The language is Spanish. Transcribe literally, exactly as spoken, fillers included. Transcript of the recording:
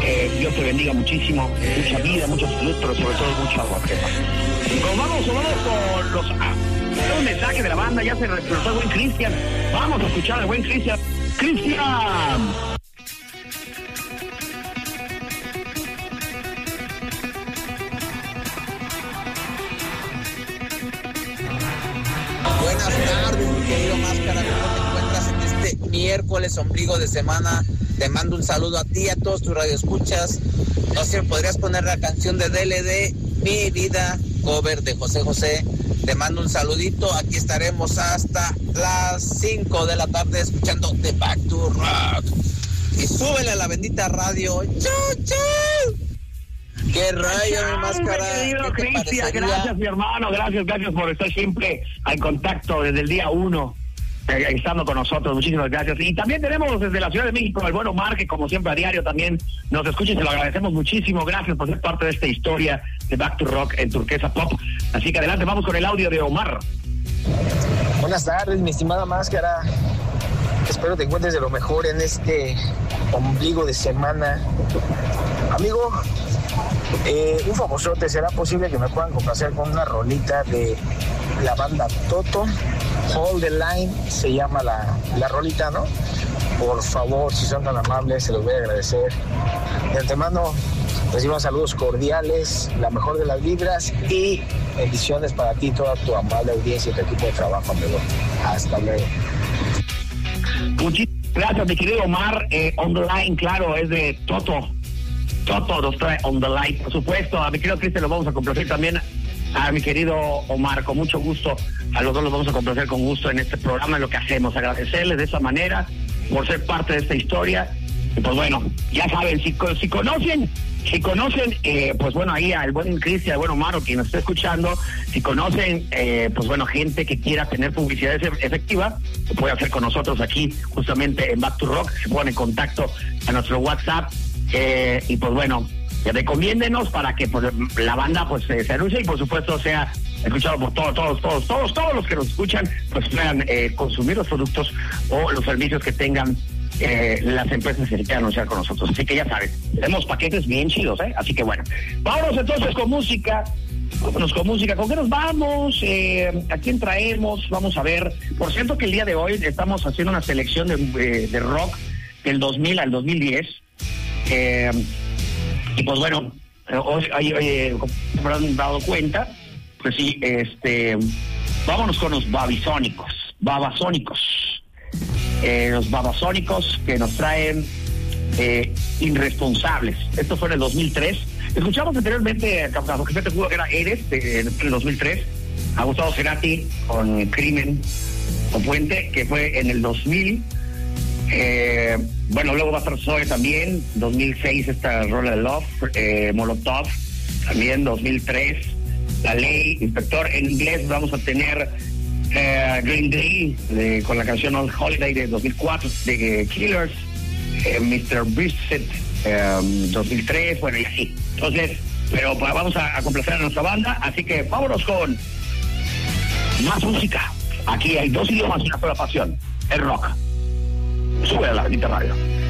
Eh, Dios te bendiga muchísimo, mucha vida, mucha salud, pero sobre todo mucha agua fresca. Pues vamos, vamos con los... Ah, un mensaje de la banda, ya se representó el buen Cristian. Vamos a escuchar al buen Cristian. ¡Cristian! Buenas tardes, mi querido Máscara. ¿Cómo te encuentras en este miércoles, ombligo de semana? Te mando un saludo a ti y a todos tus radioescuchas. No sé, ¿podrías poner la canción de D L D, Mi Vida, cover de José José? Te mando un saludito. Aquí estaremos hasta las cinco de la tarde escuchando The Back to Rock. Y súbele a la bendita radio. ¡Chau, chau! ¡Qué rayo, mi Máscara! Querido Cristian, gracias, mi hermano. Gracias, gracias por estar siempre al contacto desde el día uno, eh, estando con nosotros. Muchísimas gracias. Y también tenemos desde la Ciudad de México el buen Omar, que como siempre a diario también nos escucha y se lo agradecemos muchísimo. Gracias por ser parte de esta historia de Back to Rock en Turquesa Pop. Así que adelante, vamos con el audio de Omar. Buenas tardes, mi estimada Máscara. Espero te encuentres de lo mejor en este ombligo de semana. Amigo, eh, un famosote, ¿será posible que me puedan complacer con una rolita de la banda Toto? Hold the Line se llama la, la rolita, ¿no? Por favor, si son tan amables, se los voy a agradecer. De antemano, reciban saludos cordiales, la mejor de las vibras y bendiciones para ti, toda tu amable audiencia y tu equipo de trabajo, amigo. Hasta luego. Muchísimas gracias, mi querido Omar. Eh, on the Line, claro, es de Toto. Toto nos trae On the Line, por supuesto. A mi querido Cristian lo vamos a complacer también. A mi querido Omar, con mucho gusto. A los dos los vamos a complacer con gusto en este programa, en lo que hacemos. Agradecerles de esa manera por ser parte de esta historia. Y pues bueno, ya saben, si, si conocen, si conocen, eh, pues bueno, ahí al buen Cristian, al buen Omar, o quien nos esté escuchando, si conocen, eh, pues bueno, gente que quiera tener publicidad efectiva, lo puede hacer con nosotros aquí, justamente en Back to Rock. Se ponen en contacto a nuestro WhatsApp, eh, y pues bueno, recomiéndenos para que pues, la banda pues eh, se anuncie y por supuesto sea escuchado por todos, todos, todos, todos, todos los que nos escuchan, pues puedan eh, consumir los productos o los servicios que tengan eh, las empresas que se quieran anunciar con nosotros. Así que ya saben, tenemos paquetes bien chidos, ¿eh? Así que bueno, vámonos entonces con música. Vámonos con música. ¿Con qué nos vamos? Eh, ¿A quién traemos? Vamos a ver. Por cierto que el día de hoy estamos haciendo una selección de, eh, de rock del dos mil al dos mil diez. Eh, y pues bueno, hoy, hoy, hoy como habrán dado cuenta, pues sí, este, vámonos con los babisónicos, babasónicos. Eh, los babasónicos que nos traen eh, Irresponsables. Esto fue en el dos mil tres. Escuchamos anteriormente a que se te pudo que era Eres de, en el dos mil tres, a Gustavo Cerati con Crimen o Puente, que fue en el dos mil. Eh, bueno, luego va a estar Zoe también, dos mil seis esta rola de Love, eh, Molotov, también dos mil tres, La Ley, Inspector. En inglés vamos a tener eh, Green Day de, con la canción On Holiday de dos mil cuatro, de Killers, eh, mister Bisset, eh, dos mil tres, bueno, y así. Entonces, pero pues, vamos a, a complacer a nuestra banda, así que vámonos con más música. Aquí hay dos idiomas y una sola pasión, el rock. Sube a la bendita radio.